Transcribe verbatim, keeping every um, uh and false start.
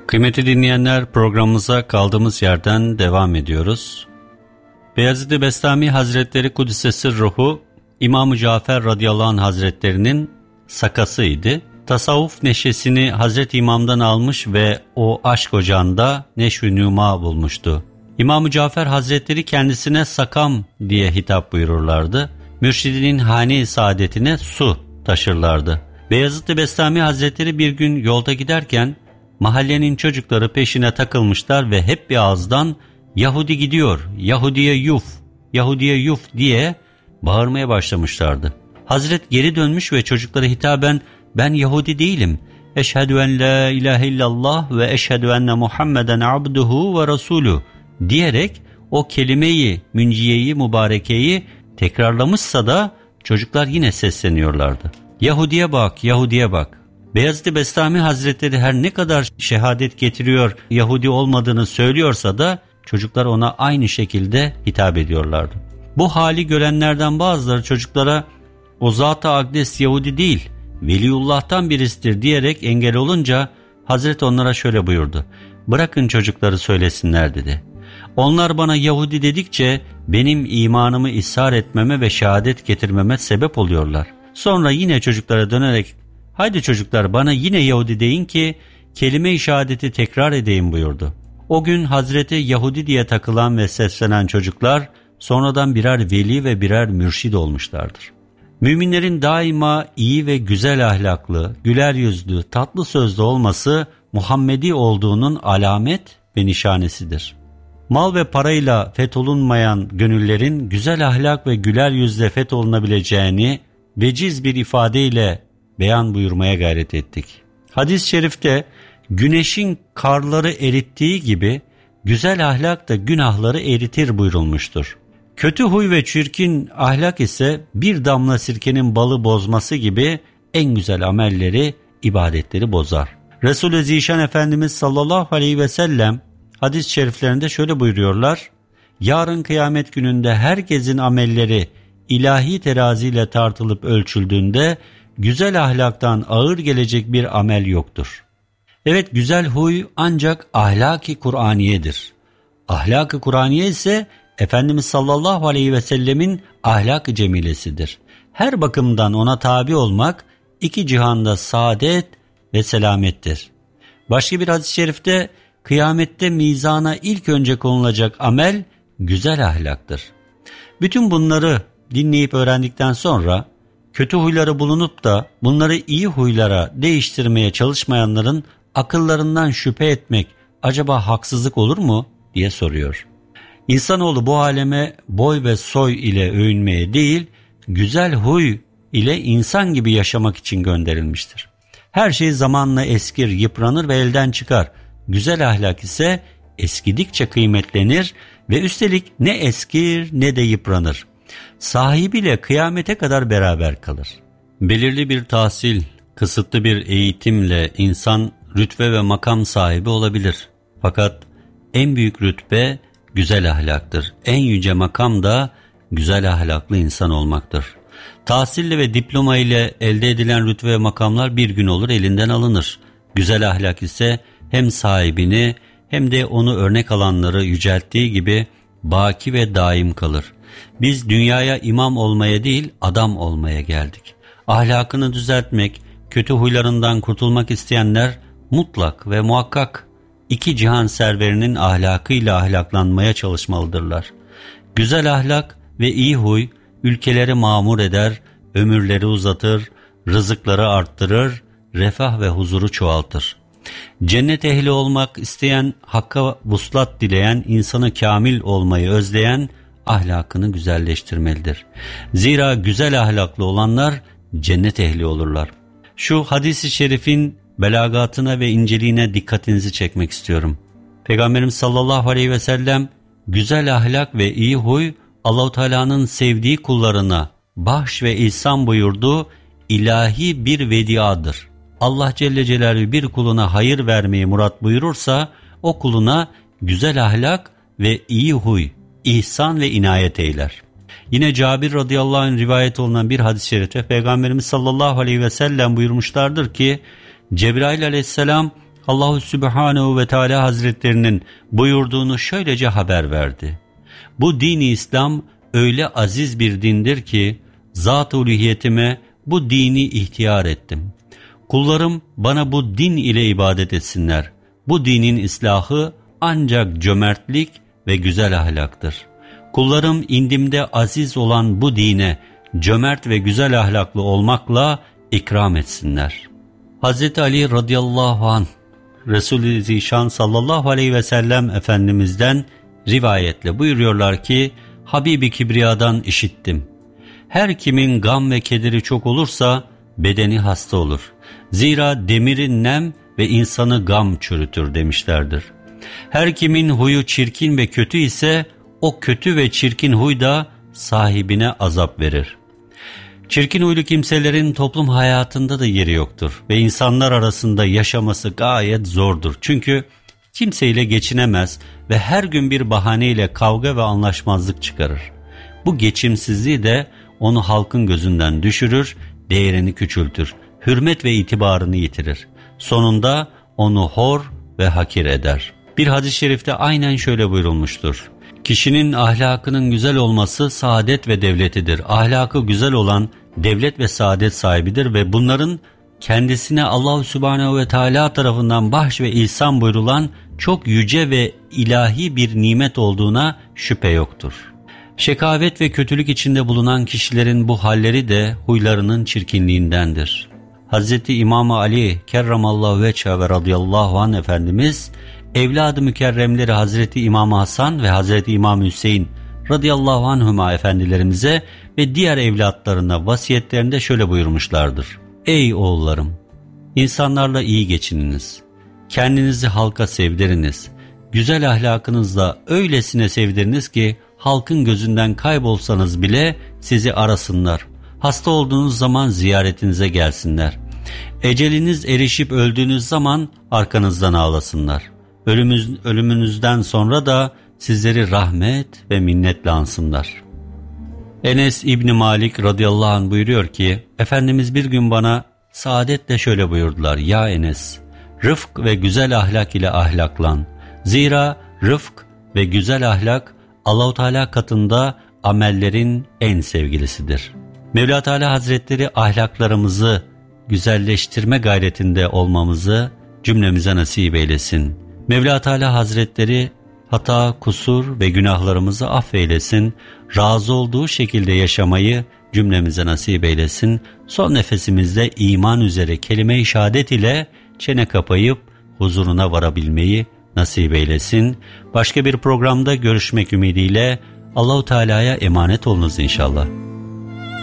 Kıymetli dinleyenler, programımıza kaldığımız yerden devam ediyoruz. Beyazıt-ı Bestami Hazretleri Kuddisesi Ruhu, İmam-ı Cafer radıyallahu anh Hazretlerinin sakasıydı. Tasavvuf neşesini Hazreti İmam'dan almış ve o aşk ocağında neşv-i nüma bulmuştu. İmam-ı Cafer Hazretleri kendisine sakam diye hitap buyururlardı. Mürşidinin hane-i saadetine su taşırlardı. Beyazıt-ı Bestami Hazretleri bir gün yolda giderken mahallenin çocukları peşine takılmışlar ve hep bir ağızdan Yahudi gidiyor, Yahudiye yuf, Yahudiye yuf diye bağırmaya başlamışlardı. Hazret geri dönmüş ve çocuklara hitaben ben Yahudi değilim. Eşhedü en la ilahe illallah ve eşhedü enne Muhammeden abduhu ve rasulü diyerek o kelimeyi, münciyeyi, mübarekeyi tekrarlamışsa da çocuklar yine sesleniyorlardı. Yahudiye bak, Yahudiye bak. Beyazıt-ı Bestami Hazretleri her ne kadar şehadet getiriyor, Yahudi olmadığını söylüyorsa da çocuklar ona aynı şekilde hitap ediyorlardı. Bu hali görenlerden bazıları çocuklara o Zat-ı Akdes Yahudi değil, Veliullah'tan birisidir diyerek engel olunca Hazret onlara şöyle buyurdu. Bırakın çocukları söylesinler dedi. Onlar bana Yahudi dedikçe benim imanımı ishar etmeme ve şehadet getirmeme sebep oluyorlar. Sonra yine çocuklara dönerek haydi çocuklar bana yine Yahudi deyin ki kelime-i şehadeti tekrar edeyim buyurdu. O gün Hazreti Yahudi diye takılan ve seslenen çocuklar sonradan birer veli ve birer mürşid olmuşlardır. Müminlerin daima iyi ve güzel ahlaklı, güler yüzlü, tatlı sözlü olması Muhammedi olduğunun alamet ve nişanesidir. Mal ve parayla fetholunmayan gönüllerin güzel ahlak ve güler yüzle fetholunabileceğini veciz bir ifadeyle beyan buyurmaya gayret ettik. Hadis-i şerifte güneşin karları erittiği gibi güzel ahlak da günahları eritir buyurulmuştur. Kötü huy ve çirkin ahlak ise bir damla sirkenin balı bozması gibi en güzel amelleri, ibadetleri bozar. Resul-i Zişan Efendimiz sallallahu aleyhi ve sellem hadis-i şeriflerinde şöyle buyuruyorlar. Yarın kıyamet gününde herkesin amelleri ilahi teraziyle tartılıp ölçüldüğünde güzel ahlaktan ağır gelecek bir amel yoktur. Evet, güzel huy ancak ahlak-ı Kur'aniyedir. Ahlak-ı Kur'aniye ise Efendimiz sallallahu aleyhi ve sellemin ahlak-ı cemilesidir. Her bakımdan ona tabi olmak iki cihanda saadet ve selamettir. Başka bir hadis-i şerifte kıyamette mizana ilk önce konulacak amel güzel ahlaktır. Bütün bunları dinleyip öğrendikten sonra kötü huyları bulunup da bunları iyi huylara değiştirmeye çalışmayanların akıllarından şüphe etmek acaba haksızlık olur mu diye soruyor. İnsanoğlu bu aleme boy ve soy ile övünmeye değil, güzel huy ile insan gibi yaşamak için gönderilmiştir. Her şey zamanla eskir, yıpranır ve elden çıkar. Güzel ahlak ise eskidikçe kıymetlenir ve üstelik ne eskir ne de yıpranır. Sahibiyle kıyamete kadar beraber kalır. Belirli bir tahsil, kısıtlı bir eğitimle insan rütbe ve makam sahibi olabilir. Fakat en büyük rütbe güzel ahlaktır. En yüce makam da güzel ahlaklı insan olmaktır. Tahsille ve diploma ile elde edilen rütbe ve makamlar bir gün olur elinden alınır. Güzel ahlak ise hem sahibini hem de onu örnek alanları yücelttiği gibi baki ve daim kalır. Biz dünyaya imam olmaya değil adam olmaya geldik. Ahlakını düzeltmek, kötü huylarından kurtulmak isteyenler mutlak ve muhakkak iki cihan serverinin ahlakıyla ahlaklanmaya çalışmalıdırlar. Güzel ahlak ve iyi huy ülkeleri mamur eder, ömürleri uzatır, rızıkları arttırır, refah ve huzuru çoğaltır. Cennet ehli olmak isteyen, hakka vuslat dileyen, insanı kamil olmayı özleyen ahlakını güzelleştirmelidir. Zira güzel ahlaklı olanlar cennet ehli olurlar. Şu hadis-i şerifin belagatına ve inceliğine dikkatinizi çekmek istiyorum. Peygamberimiz sallallahu aleyhi ve sellem güzel ahlak ve iyi huy Allah-u Teala'nın sevdiği kullarına bahş ve ihsan buyurduğu ilahi bir vediadır. Allah Celle Celaluhu bir kuluna hayır vermeyi murat buyurursa o kuluna güzel ahlak ve iyi huy, ihsan ve inayet eyler. Yine Cabir radıyallahu anh rivayet olunan bir hadis-i şerifte Peygamberimiz sallallahu aleyhi ve sellem buyurmuşlardır ki Cebrail aleyhisselam Allahu Sübhanehu ve Teala Hazretlerinin buyurduğunu şöylece haber verdi. Bu din-i İslam öyle aziz bir dindir ki zat-ı uluhiyetime bu dini ihtiyar ettim. Kullarım bana bu din ile ibadet etsinler. Bu dinin islahı ancak cömertlik ve güzel ahlaktır. Kullarım indimde aziz olan bu dine cömert ve güzel ahlaklı olmakla ikram etsinler. Hazreti Ali radıyallahu anh, Resul-i Zişan sallallahu aleyhi ve sellem Efendimiz'den rivayetle buyuruyorlar ki, Habibi Kibriya'dan işittim. Her kimin gam ve kederi çok olursa bedeni hasta olur. Zira demirin nem ve insanı gam çürütür demişlerdir. Her kimin huyu çirkin ve kötü ise o kötü ve çirkin huy da sahibine azap verir. Çirkin huylu kimselerin toplum hayatında da yeri yoktur ve insanlar arasında yaşaması gayet zordur. Çünkü kimseyle geçinemez ve her gün bir bahaneyle kavga ve anlaşmazlık çıkarır. Bu geçimsizliği de onu halkın gözünden düşürür, değerini küçültür, hürmet ve itibarını yitirir. Sonunda onu hor ve hakir eder. Bir hadis-i şerifte aynen şöyle buyurulmuştur. Kişinin ahlakının güzel olması saadet ve devletidir. Ahlakı güzel olan devlet ve saadet sahibidir ve bunların kendisine Allah-u Sübhanehu ve Teala tarafından bahş ve ihsan buyurulan çok yüce ve ilahi bir nimet olduğuna şüphe yoktur. Şekavet ve kötülük içinde bulunan kişilerin bu halleri de huylarının çirkinliğindendir. Hazreti İmam-ı Ali kerramallahu veçhe ve radıyallahu anh Efendimiz, evladı mükerremleri Hazreti İmam Hasan ve Hazreti İmam Hüseyin radıyallahu anhuma efendilerimize ve diğer evlatlarına vasiyetlerinde şöyle buyurmuşlardır. Ey oğullarım! İnsanlarla iyi geçininiz. Kendinizi halka sevdiriniz. Güzel ahlakınızla öylesine sevdiriniz ki halkın gözünden kaybolsanız bile sizi arasınlar. Hasta olduğunuz zaman ziyaretinize gelsinler. Eceliniz erişip öldüğünüz zaman arkanızdan ağlasınlar. Ölümüz, ölümünüzden sonra da sizleri rahmet ve minnetle ansınlar. Enes İbni Malik radıyallahu anh buyuruyor ki, Efendimiz bir gün bana saadetle şöyle buyurdular. Ya Enes, rıfk ve güzel ahlak ile ahlaklan. Zira rıfk ve güzel ahlak Allah-u Teala katında amellerin en sevgilisidir. Mevla Teala Hazretleri ahlaklarımızı güzelleştirme gayretinde olmamızı cümlemize nasip eylesin. Mevla Teala Hazretleri hata, kusur ve günahlarımızı affeylesin. Razı olduğu şekilde yaşamayı cümlemize nasip eylesin. Son nefesimizde iman üzere kelime-i şehadet ile çene kapayıp huzuruna varabilmeyi nasip eylesin. Başka bir programda görüşmek ümidiyle Allah-u Teala'ya emanet olunuz inşallah.